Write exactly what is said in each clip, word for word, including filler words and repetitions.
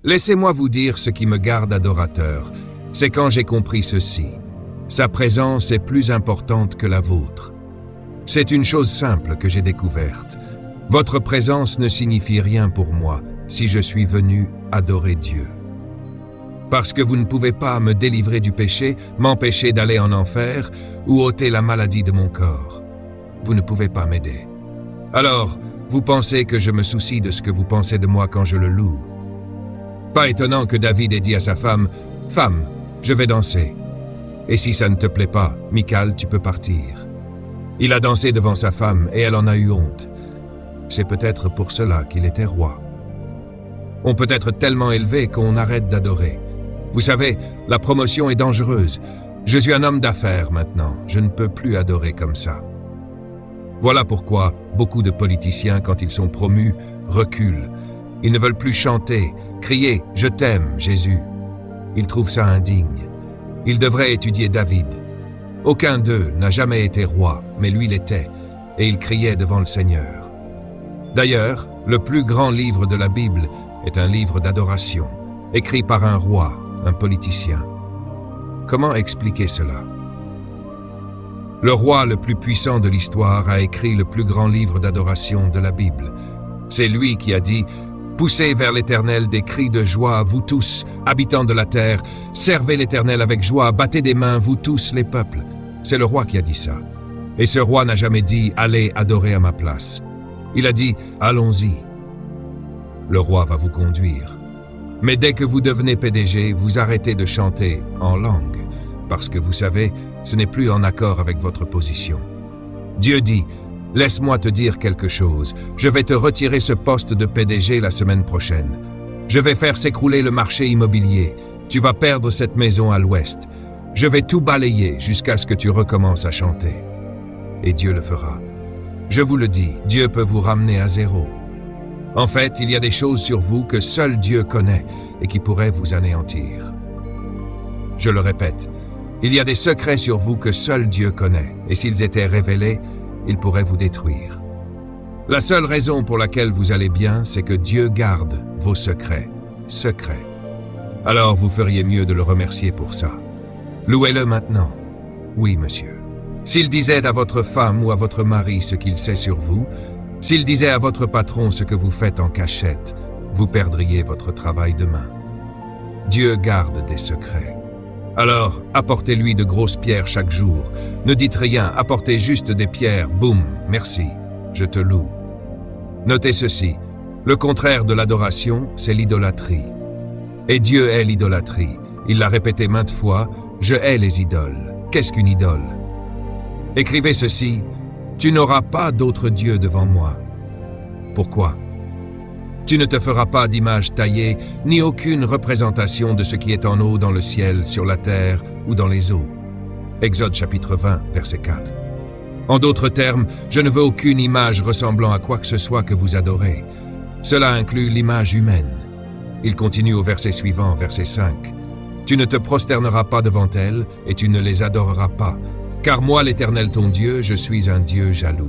Laissez-moi vous dire ce qui me garde adorateur. C'est quand j'ai compris ceci. Sa présence est plus importante que la vôtre. C'est une chose simple que j'ai découverte. Votre présence ne signifie rien pour moi si je suis venu adorer Dieu. Parce que vous ne pouvez pas me délivrer du péché, m'empêcher d'aller en enfer ou ôter la maladie de mon corps. Vous ne pouvez pas m'aider. Alors, vous pensez que je me soucie de ce que vous pensez de moi quand je le loue. Pas étonnant que David ait dit à sa femme, « Femme, je vais danser. Et si ça ne te plaît pas, Michal, tu peux partir. » Il a dansé devant sa femme et elle en a eu honte. C'est peut-être pour cela qu'il était roi. On peut être tellement élevé qu'on arrête d'adorer. Vous savez, la promotion est dangereuse. Je suis un homme d'affaires maintenant. Je ne peux plus adorer comme ça. Voilà pourquoi beaucoup de politiciens, quand ils sont promus, reculent. Ils ne veulent plus chanter, crier « Je t'aime, Jésus ». Ils trouvent ça indigne. Ils devraient étudier David. Aucun d'eux n'a jamais été roi, mais lui l'était, et il criait devant le Seigneur. D'ailleurs, le plus grand livre de la Bible est un livre d'adoration, écrit par un roi, un politicien. Comment expliquer cela? Le roi le plus puissant de l'histoire a écrit le plus grand livre d'adoration de la Bible. C'est lui qui a dit « Poussez vers l'Éternel des cris de joie, vous tous, habitants de la terre. Servez l'Éternel avec joie, battez des mains, vous tous les peuples. » C'est le roi qui a dit ça. Et ce roi n'a jamais dit « Allez adorer à ma place ». Il a dit « Allons-y ». Le roi va vous conduire. Mais dès que vous devenez P D G, vous arrêtez de chanter en langue, parce que vous savez, ce n'est plus en accord avec votre position. Dieu dit « Laisse-moi te dire quelque chose, je vais te retirer ce poste de P D G la semaine prochaine. Je vais faire s'écrouler le marché immobilier, tu vas perdre cette maison à l'ouest. Je vais tout balayer jusqu'à ce que tu recommences à chanter. » Et Dieu le fera. Je vous le dis, Dieu peut vous ramener à zéro. En fait, il y a des choses sur vous que seul Dieu connaît et qui pourraient vous anéantir. Je le répète, il y a des secrets sur vous que seul Dieu connaît, et s'ils étaient révélés, ils pourraient vous détruire. La seule raison pour laquelle vous allez bien, c'est que Dieu garde vos secrets, secrets. Alors vous feriez mieux de le remercier pour ça. Louez-le maintenant. Oui, monsieur. S'il disait à votre femme ou à votre mari ce qu'il sait sur vous, s'il disait à votre patron ce que vous faites en cachette, vous perdriez votre travail demain. Dieu garde des secrets. Alors, apportez-lui de grosses pierres chaque jour. Ne dites rien, apportez juste des pierres, boum, merci, je te loue. Notez ceci, le contraire de l'adoration, c'est l'idolâtrie. Et Dieu est l'idolâtrie. Il l'a répété maintes fois, je hais les idoles. Qu'est-ce qu'une idole? Écrivez ceci, tu n'auras pas d'autre Dieu devant moi. Pourquoi? Tu ne te feras pas d'image taillée, ni aucune représentation de ce qui est en haut dans le ciel, sur la terre ou dans les eaux. Exode chapitre vingt, verset quatre. En d'autres termes, je ne veux aucune image ressemblant à quoi que ce soit que vous adorez. Cela inclut l'image humaine. Il continue au verset suivant, verset cinq. Tu ne te prosterneras pas devant elles et tu ne les adoreras pas, car moi, l'Éternel ton Dieu, je suis un Dieu jaloux.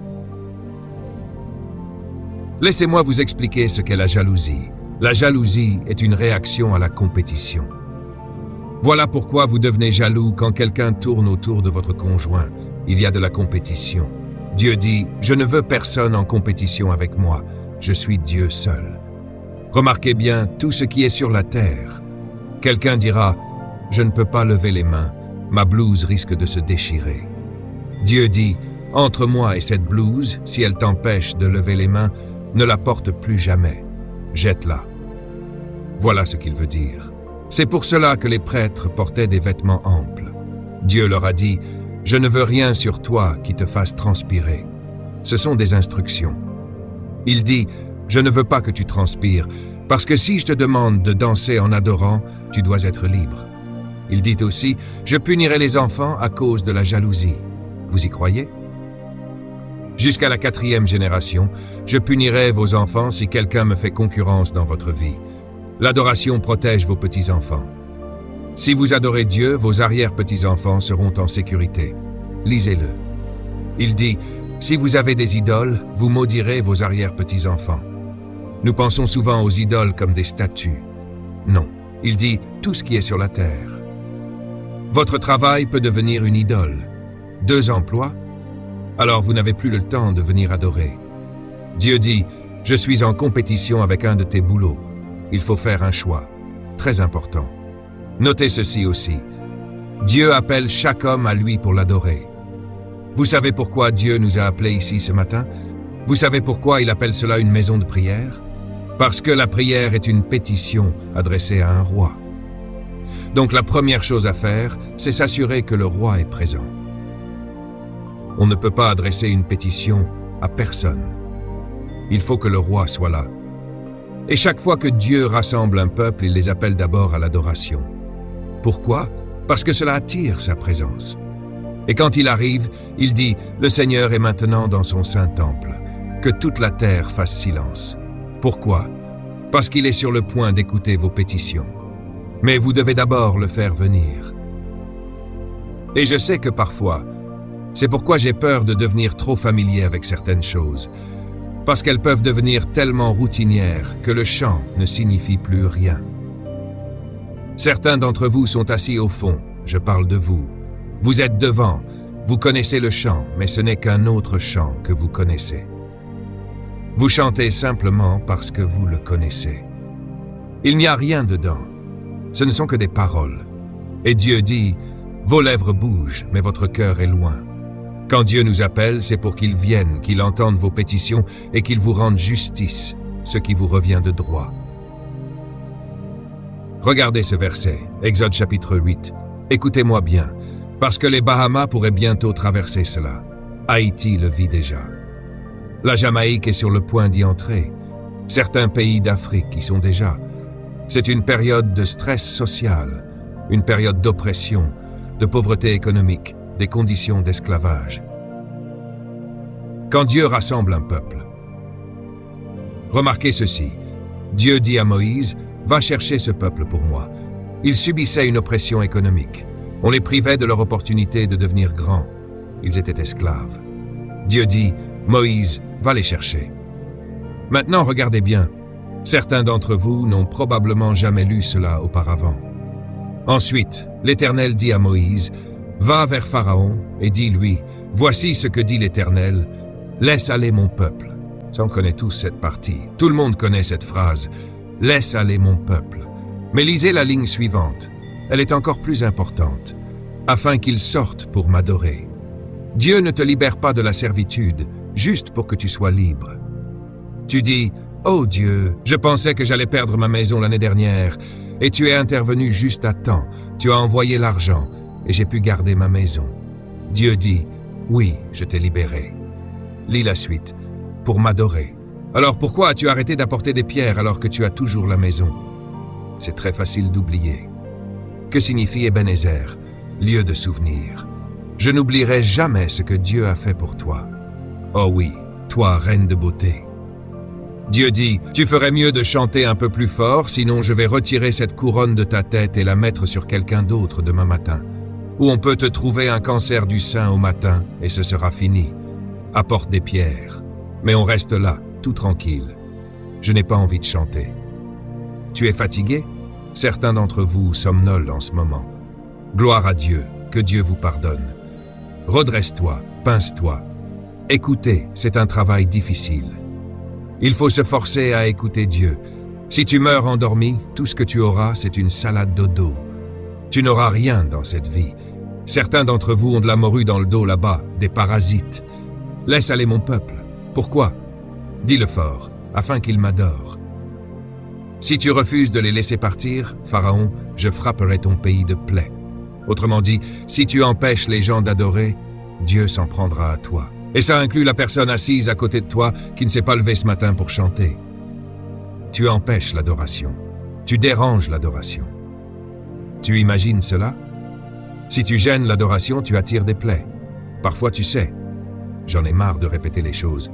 Laissez-moi vous expliquer ce qu'est la jalousie. La jalousie est une réaction à la compétition. Voilà pourquoi vous devenez jaloux quand quelqu'un tourne autour de votre conjoint. Il y a de la compétition. Dieu dit, je ne veux personne en compétition avec moi. Je suis Dieu seul. Remarquez bien tout ce qui est sur la terre. Quelqu'un dira, je ne peux pas lever les mains. Ma blouse risque de se déchirer. Dieu dit, entre moi et cette blouse, si elle t'empêche de lever les mains, ne la porte plus jamais. Jette-la. Voilà ce qu'il veut dire. C'est pour cela que les prêtres portaient des vêtements amples. Dieu leur a dit, je ne veux rien sur toi qui te fasse transpirer. Ce sont des instructions. Il dit, je ne veux pas que tu transpires, parce que si je te demande de danser en adorant, tu dois être libre. Il dit aussi, je punirai les enfants à cause de la jalousie. Vous y croyez? Jusqu'à la quatrième génération, je punirai vos enfants si quelqu'un me fait concurrence dans votre vie. L'adoration protège vos petits-enfants. Si vous adorez Dieu, vos arrière-petits-enfants seront en sécurité. Lisez-le. Il dit, si vous avez des idoles, vous maudirez vos arrière-petits-enfants. Nous pensons souvent aux idoles comme des statues. Non. Il dit tout ce qui est sur la terre. Votre travail peut devenir une idole. Deux emplois? Alors vous n'avez plus le temps de venir adorer. Dieu dit, je suis en compétition avec un de tes boulots. Il faut faire un choix. Très important. Notez ceci aussi. Dieu appelle chaque homme à lui pour l'adorer. Vous savez pourquoi Dieu nous a appelés ici ce matin? Vous savez pourquoi il appelle cela une maison de prière? Parce que la prière est une pétition adressée à un roi. Donc la première chose à faire, c'est s'assurer que le roi est présent. On ne peut pas adresser une pétition à personne. Il faut que le roi soit là. Et chaque fois que Dieu rassemble un peuple, il les appelle d'abord à l'adoration. Pourquoi? Parce que cela attire sa présence. Et quand il arrive, il dit « Le Seigneur est maintenant dans son saint temple. Que toute la terre fasse silence. » Pourquoi? Parce qu'il est sur le point d'écouter vos pétitions. Mais vous devez d'abord le faire venir. Et je sais que parfois, c'est pourquoi j'ai peur de devenir trop familier avec certaines choses. Parce qu'elles peuvent devenir tellement routinières que le chant ne signifie plus rien. Certains d'entre vous sont assis au fond, je parle de vous. Vous êtes devant, vous connaissez le chant, mais ce n'est qu'un autre chant que vous connaissez. Vous chantez simplement parce que vous le connaissez. Il n'y a rien dedans. Ce ne sont que des paroles. Et Dieu dit, vos lèvres bougent, mais votre cœur est loin. Quand Dieu nous appelle, c'est pour qu'il vienne, qu'il entende vos pétitions et qu'il vous rende justice, ce qui vous revient de droit. Regardez ce verset, Exode chapitre huit. Écoutez-moi bien, parce que les Bahamas pourraient bientôt traverser cela. Haïti le vit déjà. La Jamaïque est sur le point d'y entrer. Certains pays d'Afrique y sont déjà. C'est une période de stress social, une période d'oppression, de pauvreté économique, des conditions d'esclavage. Quand Dieu rassemble un peuple, remarquez ceci, Dieu dit à Moïse, « Va chercher ce peuple pour moi. » Ils subissaient une oppression économique. On les privait de leur opportunité de devenir grands. Ils étaient esclaves. Dieu dit, « Moïse, va les chercher. » Maintenant, regardez bien. Certains d'entre vous n'ont probablement jamais lu cela auparavant. Ensuite, l'Éternel dit à Moïse, « Va vers Pharaon et dis-lui, « Voici ce que dit l'Éternel, laisse aller mon peuple. » Ça, on connaît tous cette partie. Tout le monde connaît cette phrase, « Laisse aller mon peuple. » Mais lisez la ligne suivante. Elle est encore plus importante. « Afin qu'ils sortent pour m'adorer. » Dieu ne te libère pas de la servitude, juste pour que tu sois libre. Tu dis, « Oh Dieu, je pensais que j'allais perdre ma maison l'année dernière, et tu es intervenu juste à temps, tu as envoyé l'argent, et j'ai pu garder ma maison. » Dieu dit, « Oui, je t'ai libéré. » Lis la suite. « Pour m'adorer. » Alors pourquoi as-tu arrêté d'apporter des pierres alors que tu as toujours la maison? C'est très facile d'oublier. Que signifie Ebenezer, lieu de souvenir? Je n'oublierai jamais ce que Dieu a fait pour toi. Oh oui, toi, reine de beauté. Dieu dit, tu ferais mieux de chanter un peu plus fort, sinon je vais retirer cette couronne de ta tête et la mettre sur quelqu'un d'autre demain matin. Ou on peut te trouver un cancer du sein au matin et ce sera fini. Apporte des pierres. Mais on reste là, tout tranquille. Je n'ai pas envie de chanter. Tu es fatigué? Certains d'entre vous somnolent en ce moment. Gloire à Dieu, que Dieu vous pardonne. Redresse-toi, pince-toi. Écoutez, c'est un travail difficile. Il faut se forcer à écouter Dieu. Si tu meurs endormi, tout ce que tu auras, c'est une salade de dos. Tu n'auras rien dans cette vie. Certains d'entre vous ont de la morue dans le dos là-bas, des parasites. Laisse aller mon peuple. Pourquoi? Dis-le fort, afin qu'il m'adore. Si tu refuses de les laisser partir, Pharaon, je frapperai ton pays de plaies. Autrement dit, si tu empêches les gens d'adorer, Dieu s'en prendra à toi. Et ça inclut la personne assise à côté de toi qui ne s'est pas levée ce matin pour chanter. Tu empêches l'adoration. Tu déranges l'adoration. Tu imagines cela? Si tu gênes l'adoration, tu attires des plaies. Parfois, tu sais. J'en ai marre de répéter les choses.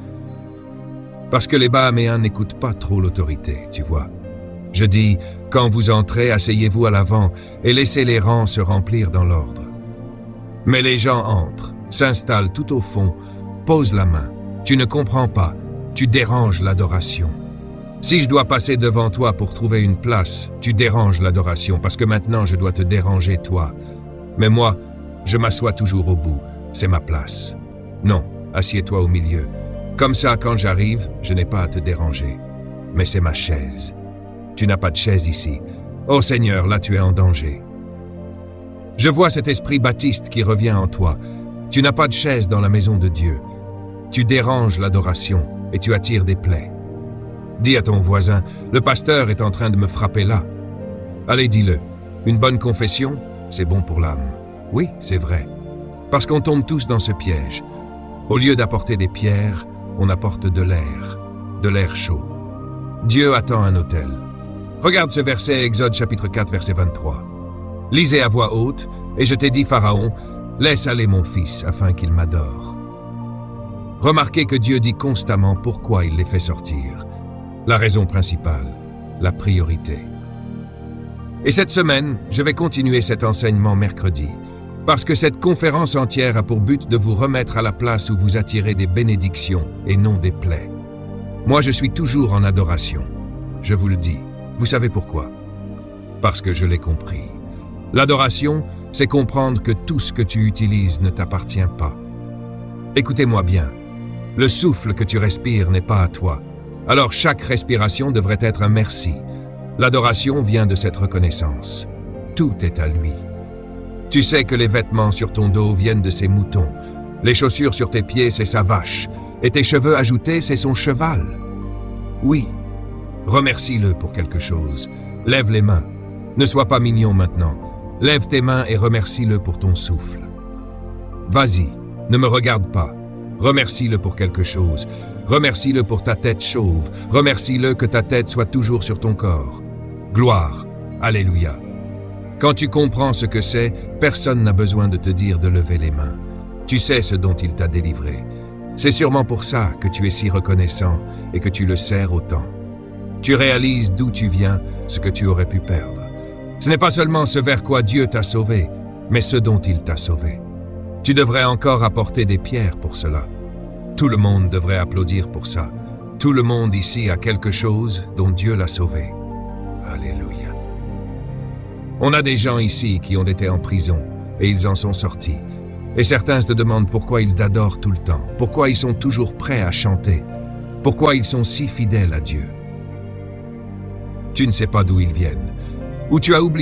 Parce que les Bahaméens n'écoutent pas trop l'autorité, tu vois. Je dis, quand vous entrez, asseyez-vous à l'avant et laissez les rangs se remplir dans l'ordre. Mais les gens entrent, s'installent tout au fond, posent la main. Tu ne comprends pas, tu déranges l'adoration. Si je dois passer devant toi pour trouver une place, tu déranges l'adoration, parce que maintenant je dois te déranger toi. Mais moi, je m'assois toujours au bout, c'est ma place. Non, assieds-toi au milieu. Comme ça, quand j'arrive, je n'ai pas à te déranger. Mais c'est ma chaise. Tu n'as pas de chaise ici. Oh Seigneur, là tu es en danger. Je vois cet esprit baptiste qui revient en toi. Tu n'as pas de chaise dans la maison de Dieu. Tu déranges l'adoration et tu attires des plaies. Dis à ton voisin, le pasteur est en train de me frapper là. Allez, dis-le. Une bonne confession, c'est bon pour l'âme. Oui, c'est vrai. Parce qu'on tombe tous dans ce piège. Au lieu d'apporter des pierres, on apporte de l'air, de l'air chaud. Dieu attend un autel. Regarde ce verset, Exode chapitre quatre, verset vingt-trois. Lisez à voix haute, et je t'ai dit, Pharaon, laisse aller mon fils afin qu'il m'adore. Remarquez que Dieu dit constamment pourquoi il les fait sortir. La raison principale, la priorité. Et cette semaine, je vais continuer cet enseignement mercredi, parce que cette conférence entière a pour but de vous remettre à la place où vous attirez des bénédictions et non des plaies. Moi, je suis toujours en adoration. Je vous le dis. Vous savez pourquoi? Parce que je l'ai compris. L'adoration, c'est comprendre que tout ce que tu utilises ne t'appartient pas. Écoutez-moi bien. Le souffle que tu respires n'est pas à toi. Alors chaque respiration devrait être un merci. L'adoration vient de cette reconnaissance. Tout est à lui. Tu sais que les vêtements sur ton dos viennent de ses moutons. Les chaussures sur tes pieds, c'est sa vache. Et tes cheveux ajoutés, c'est son cheval. Oui. Remercie-le pour quelque chose. Lève les mains. Ne sois pas mignon maintenant. Lève tes mains et remercie-le pour ton souffle. Vas-y, ne me regarde pas. Remercie-le pour quelque chose. Remercie-le pour ta tête chauve. Remercie-le que ta tête soit toujours sur ton corps. Gloire. Alléluia. Quand tu comprends ce que c'est, personne n'a besoin de te dire de lever les mains. Tu sais ce dont il t'a délivré. C'est sûrement pour ça que tu es si reconnaissant et que tu le sers autant. Tu réalises d'où tu viens, ce que tu aurais pu perdre. Ce n'est pas seulement ce vers quoi Dieu t'a sauvé, mais ce dont il t'a sauvé. Tu devrais encore apporter des pierres pour cela. Tout le monde devrait applaudir pour ça. Tout le monde ici a quelque chose dont Dieu l'a sauvé. Alléluia. On a des gens ici qui ont été en prison et ils en sont sortis. Et certains se demandent pourquoi ils adorent tout le temps, pourquoi ils sont toujours prêts à chanter, pourquoi ils sont si fidèles à Dieu. Tu ne sais pas d'où ils viennent, ou tu as oublié